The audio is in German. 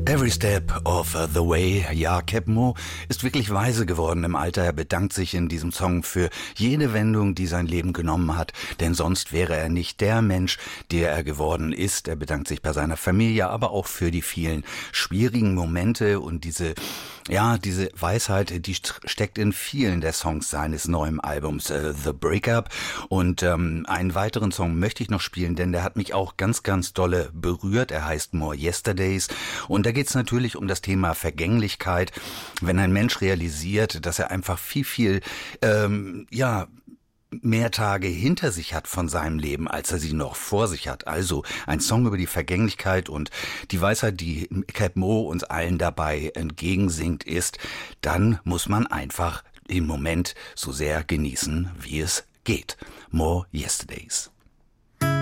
Every Step of the Way. Ja, Keb' Mo' ist wirklich weise geworden im Alter. Er bedankt sich in diesem Song für jede Wendung, die sein Leben genommen hat, denn sonst wäre er nicht der Mensch, der er geworden ist. Er bedankt sich bei seiner Familie, aber auch für die vielen schwierigen Momente und diese Weisheit, die steckt in vielen der Songs seines neuen Albums The Breakup. Und einen weiteren Song möchte ich noch spielen, denn der hat mich auch ganz, ganz dolle berührt. Er heißt More Yesterdays. Und da geht es natürlich um das Thema Vergänglichkeit. Wenn ein Mensch realisiert, dass er einfach viel mehr Tage hinter sich hat von seinem Leben, als er sie noch vor sich hat. Also ein Song über die Vergänglichkeit und die Weisheit, die Keb' Mo' uns allen dabei entgegensingt, ist, dann muss man einfach den Moment so sehr genießen, wie es geht. More Yesterdays.